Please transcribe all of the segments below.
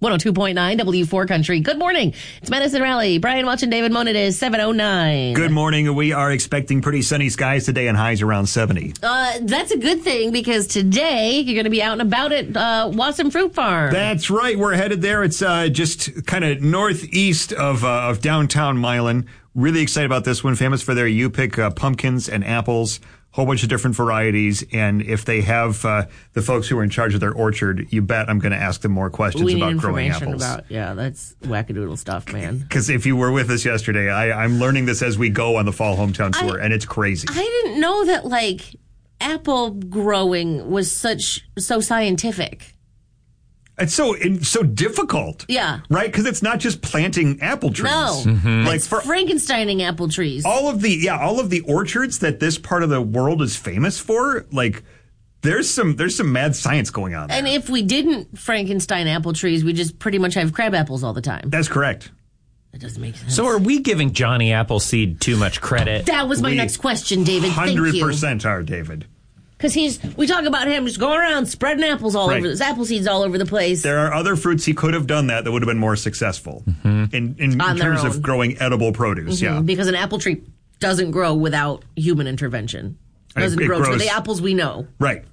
102.9 W4 Country. Good morning. It's Madison Raleigh. Brian Welch and David Moon. It is 7:09. Good morning. We are expecting pretty sunny skies today and highs around 70. That's a good thing because today you're going to be out and about at Wasson Fruit Farm. That's right. We're headed there. It's just kind of northeast of downtown Milan. Really excited about this one. Famous for their you-pick pumpkins and apples. Whole bunch of different varieties, and if they have the folks who are in charge of their orchard, you bet I'm going to ask them more questions about growing apples. That's wackadoodle stuff, man. Because if you were with us yesterday, I'm learning this as we go on the Fall Hometown Tour, and it's crazy. I didn't know that, apple growing was so scientific. It's so difficult. Yeah. Right? Because it's not just planting apple trees. No. Mm-hmm. It's Frankensteining apple trees. All of the orchards that this part of the world is famous for, there's some mad science going on there. And if we didn't Frankenstein apple trees, we just pretty much have crab apples all the time. That's correct. That doesn't make sense. So are we giving Johnny Appleseed too much credit? That was my next question, David. 100% are, David. Because we talk about him just going around spreading apples all over, apple seeds all over the place. There are other fruits he could have done that would have been more successful in terms of growing edible produce. Mm-hmm. Yeah, because an apple tree doesn't grow without human intervention. It doesn't grow to the apples we know. Right.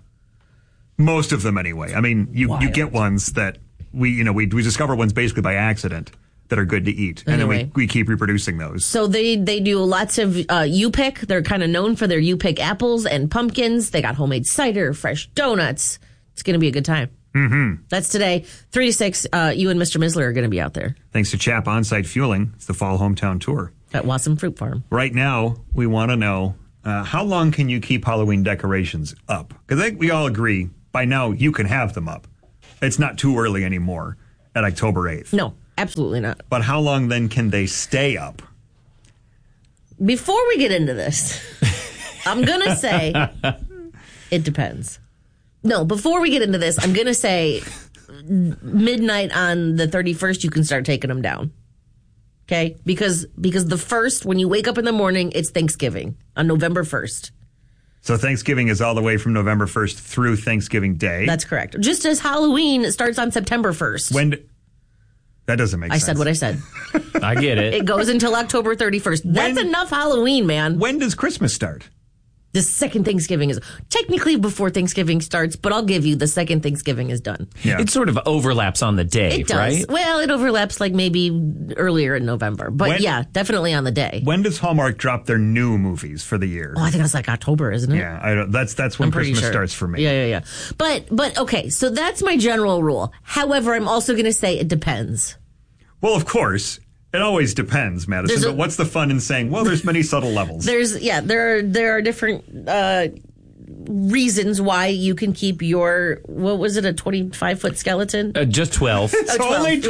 Most of them anyway. I mean, you get ones that we discover ones basically by accident that are good to eat. And then we keep reproducing those. So they do lots of you-pick. They're kind of known for their you-pick apples and pumpkins. They got homemade cider, fresh donuts. It's going to be a good time. Mm-hmm. That's today. 3 to 6, you and Mr. Misler are going to be out there. Thanks to Chap On-Site Fueling. It's the Fall Hometown Tour. At Wasson Fruit Farm. Right now, we want to know, how long can you keep Halloween decorations up? Because I think we all agree, by now, you can have them up. It's not too early anymore at October 8th. No. Absolutely not. But how long then can they stay up? Before we get into this, I'm going to say it depends. No, before we get into this, I'm going to say midnight on the 31st, you can start taking them down. Okay? Because the first, when you wake up in the morning, it's Thanksgiving on November 1st. So Thanksgiving is all the way from November 1st through Thanksgiving Day. That's correct. Just as Halloween starts on September 1st. That doesn't make sense. I said what I said. I get it. It goes until October 31st. That's enough Halloween, man. When does Christmas start? The second Thanksgiving is technically before Thanksgiving starts, but I'll give you the second Thanksgiving is done. Yeah. It sort of overlaps on the day, it does. Right? Well, it overlaps maybe earlier in November. But definitely on the day. When does Hallmark drop their new movies for the year? Oh, I think it's October, isn't it? Yeah, that's when Christmas starts for me. Yeah. But okay, so that's my general rule. However, I'm also going to say it depends. Well, of course. It always depends, Madison. But what's the fun in saying, well, there's many subtle levels? There are different reasons why you can keep your, what was it, a 25-foot skeleton? Just 12. It's only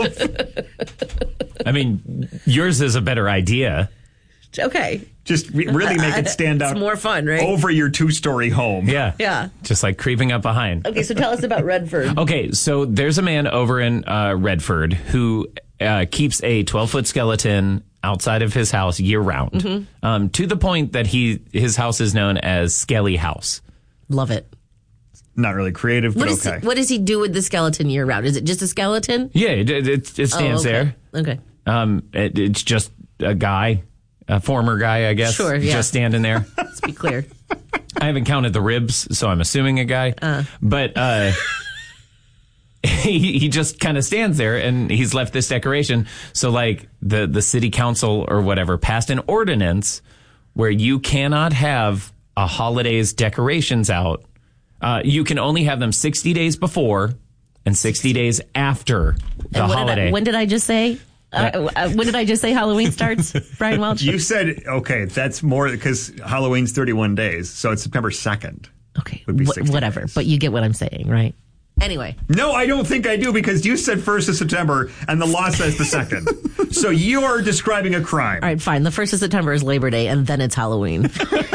12. I mean, yours is a better idea. Okay. Just really make it stand out. It's more fun, right? Over your 2-story home. Yeah. Just like creeping up behind. Okay, so tell us about Redford. Okay, so there's a man over in Redford who keeps a 12-foot skeleton outside of his house year-round, to the point that his house is known as Skelly House. Love it. Not really creative, but okay. What does he do with the skeleton year-round? Is it just a skeleton? Yeah, it stands there. Okay. It's just a guy. A former guy, I guess. Sure, yeah. Just standing there. Let's be clear. I haven't counted the ribs, so I'm assuming a guy. But he just kind of stands there, and he's left this decoration. So, the city council or whatever passed an ordinance where you cannot have a holiday's decorations out. You can only have them 60 days before and 60 days after the holiday. When did I just say? When did I just say Halloween starts, Brian Welch? You said, okay, that's more because Halloween's 31 days, so it's September 2nd. Okay, whatever, days. But you get what I'm saying, right? Anyway. No, I don't think I do because you said 1st of September and the law says the 2nd. So you're describing a crime. All right, fine. The 1st of September is Labor Day and then it's Halloween.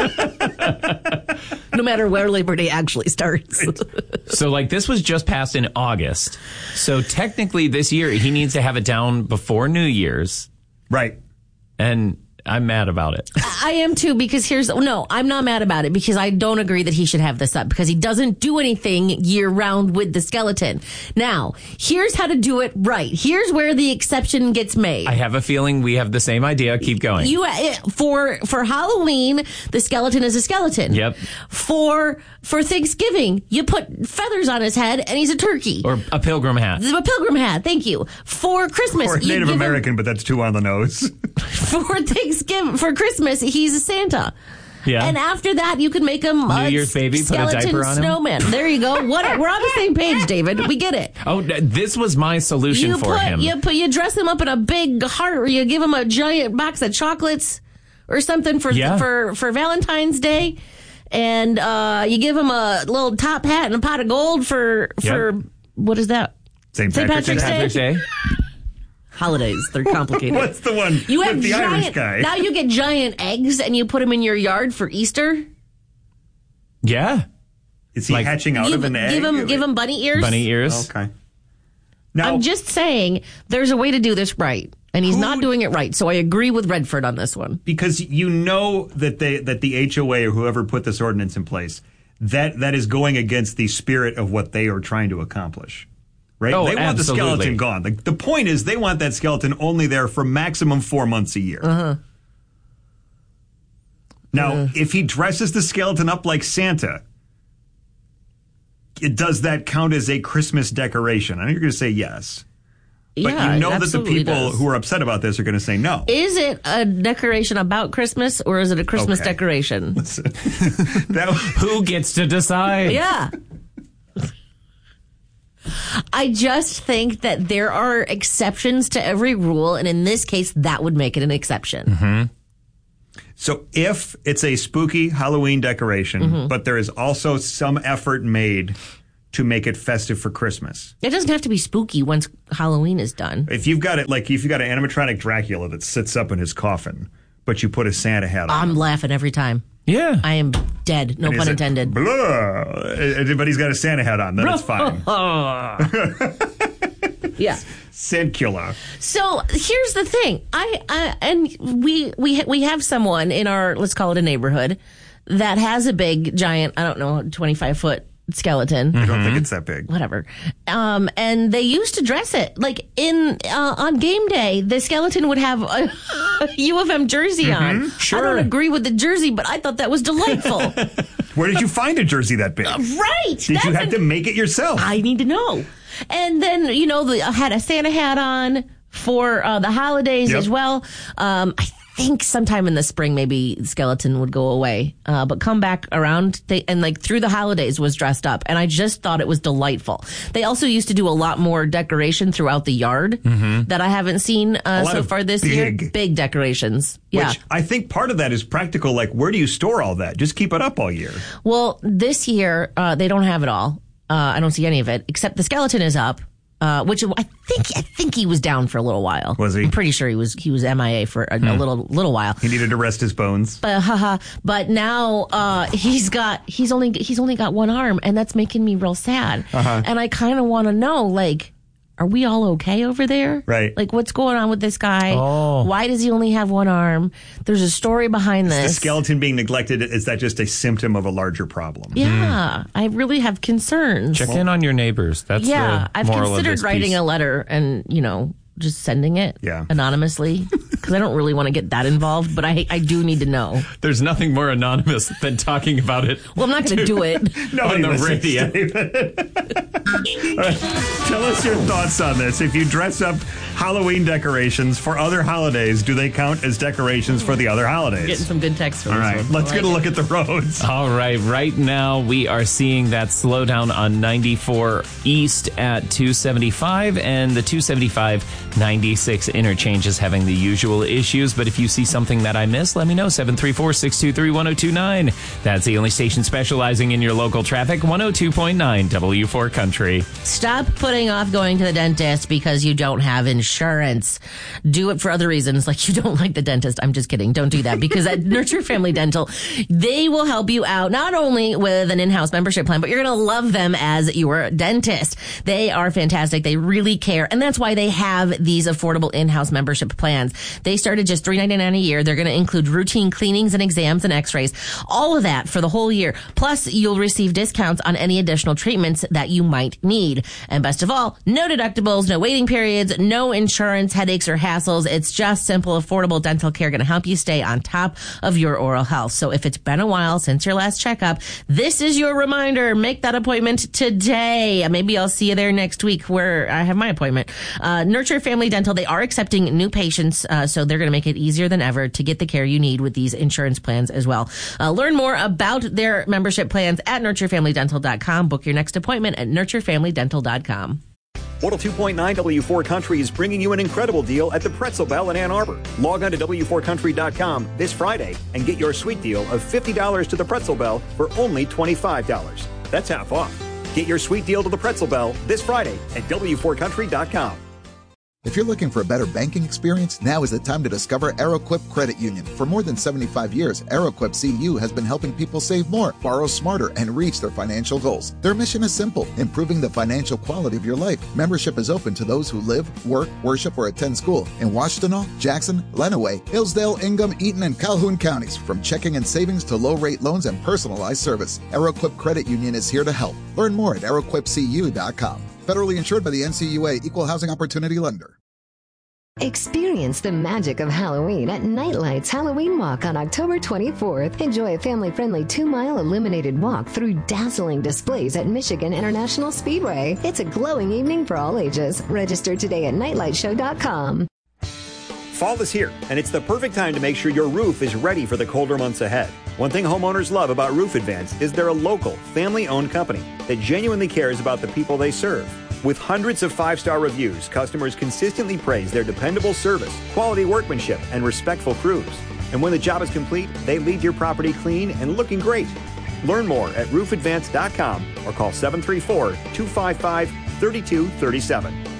No matter where Labor Day actually starts. So this was just passed in August. So technically this year he needs to have it down before New Year's. Right. And I'm mad about it. I am too, because I'm not mad about it, because I don't agree that he should have this up, because he doesn't do anything year round with the skeleton. Now, here's how to do it right. Here's where the exception gets made. I have a feeling we have the same idea. Keep going. For Halloween, the skeleton is a skeleton. Yep. For Thanksgiving, you put feathers on his head and he's a turkey. Or a pilgrim hat. A pilgrim hat, thank you. For Christmas, Or Native American, but that's too on the nose. For Christmas, he's a Santa. Yeah. And after that, you can make him New Year's baby, put a diaper on him. Snowman. There you go. We're on the same page, David. We get it. Oh, this was my solution for him. You dress him up in a big heart, or you give him a giant box of chocolates or something for Valentine's Day, and you give him a little top hat and a pot of gold for what is that? St. Patrick's Day. Holidays, they're complicated. What's the one with the Irish guy? Now you get giant eggs and you put them in your yard for Easter. Yeah. Is he hatching out of an egg? Give him bunny ears. Bunny ears. Okay. Now, I'm just saying there's a way to do this right, and he's not doing it right. So I agree with Redford on this one. Because you know that the HOA or whoever put this ordinance in place, that is going against the spirit of what they are trying to accomplish. Right? Oh, they want absolutely. the skeleton gone. The point is they want that skeleton only there for maximum 4 months a year. Uh-huh. Now, if he dresses the skeleton up like Santa, does that count as a Christmas decoration? I know you're going to say yes. But Yeah, you know it that the absolutely people does. who are upset about this are going to say no. Is it a decoration about Christmas, or is it a Christmas Okay. decoration? Who gets to decide? Yeah. I just think that there are exceptions to every rule, and in this case, that would make it an exception. Mm-hmm. So if it's a spooky Halloween decoration, but there is also some effort made to make it festive for Christmas. It doesn't have to be spooky once Halloween is done. If you've got it, like if you've got an animatronic Dracula that sits up in his coffin, but you put a Santa hat on. I'm laughing every time. Yeah. I am dead. No and pun he's intended. Blah, but he's got a Santa hat on. Then it's fine. Yeah. Santula. So here's the thing. We have someone in our, let's call it a neighborhood, that has a big, giant, 25-foot skeleton. I don't think it's that big. Whatever. And they used to dress it like on game day. The skeleton would have a U of M jersey on. Sure. I don't agree with the jersey, but I thought that was delightful. Where did you find a jersey that big? Right. Did you have to make it yourself? I need to know. And then, I had a Santa hat on for the holidays as well. I think sometime in the spring, maybe the skeleton would go away, but come back around and through the holidays was dressed up. And I just thought it was delightful. They also used to do a lot more decoration throughout the yard that I haven't seen so far this year. Big decorations. Yeah. Which I think part of that is practical. Like, where do you store all that? Just keep it up all year. Well, this year, they don't have it all. I don't see any of it, except the skeleton is up. Which I think he was down for a little while. Was he? I'm pretty sure he was MIA for a little while. He needed to rest his bones. But now he's only got one arm, and that's making me real sad. And I kind of want to know, are we all okay over there? Right. What's going on with this guy? Oh. Why does he only have one arm? There's a story behind The this. skeleton being neglected, is that just a symptom of a larger problem? Yeah, I really have concerns. Check in on your neighbors. That's the I've moral of considered this writing piece. a letter and, just sending it Yeah. anonymously because I don't really want to get that involved, but I do need to know. There's nothing more anonymous than talking about it. Well, I'm not going to do it. Nobody On the listens, radio. David. All right. Tell us your thoughts on this. If you dress up Halloween decorations for other holidays, do they count as decorations for the other holidays? Getting some good texts from All this right, one. let's I get a like look at the roads. All right, right now we are seeing that slowdown on 94 East at 275, and the 275-96 interchange is having the usual issues. But if you see something that I missed, let me know. 734-623-1029. That's the only station specializing in your local traffic, 102.9 W4 Country. Stop putting off going to the dentist because you don't have insurance. Do it for other reasons, like you don't like the dentist. I'm just kidding. Don't do that because at Nurture Family Dental, they will help you out not only with an in-house membership plan, but you're going to love them as your dentist. They are fantastic. They really care. And that's why they have these affordable in-house membership plans. They start at just $3.99 a year. They're going to include routine cleanings and exams and x-rays. All of that for the whole year. Plus, you'll receive discounts on any additional treatments that you might need. And best of all, no deductibles, no waiting periods, no insurance, headaches, or hassles. It's just simple, affordable dental care going to help you stay on top of your oral health. So if it's been a while since your last checkup, this is your reminder. Make that appointment today. Maybe I'll see you there next week where I have my appointment. Nurture Family Dental, they are accepting new patients, so they're going to make it easier than ever to get the care you need with these insurance plans as well. Learn more about their membership plans at nurturefamilydental.com. Book your next appointment at nurturefamilydental.com. 102.9 W4 Country is bringing you an incredible deal at the Pretzel Bell in Ann Arbor. Log on to W4Country.com this Friday and get your sweet deal of $50 to the Pretzel Bell for only $25. That's half off. Get your sweet deal to the Pretzel Bell this Friday at W4Country.com. If you're looking for a better banking experience, now is the time to discover Aeroquip Credit Union. For more than 75 years, Aeroquip CU has been helping people save more, borrow smarter, and reach their financial goals. Their mission is simple: improving the financial quality of your life. Membership is open to those who live, work, worship, or attend school in Washtenaw, Jackson, Lenawee, Hillsdale, Ingham, Eaton, and Calhoun counties. From checking and savings to low-rate loans and personalized service, Aeroquip Credit Union is here to help. Learn more at aeroquipcu.com. Federally insured by the NCUA, Equal Housing Opportunity Lender. Experience the magic of Halloween at Nightlight's Halloween Walk on October 24th. Enjoy a family-friendly 2-mile illuminated walk through dazzling displays at Michigan International Speedway. It's a glowing evening for all ages. Register today at nightlightshow.com. Fall is here, and it's the perfect time to make sure your roof is ready for the colder months ahead. One thing homeowners love about Roof Advance is they're a local, family-owned company that genuinely cares about the people they serve. With hundreds of 5-star reviews, customers consistently praise their dependable service, quality workmanship, and respectful crews. And when the job is complete, they leave your property clean and looking great. Learn more at roofadvance.com or call 734-255-3237.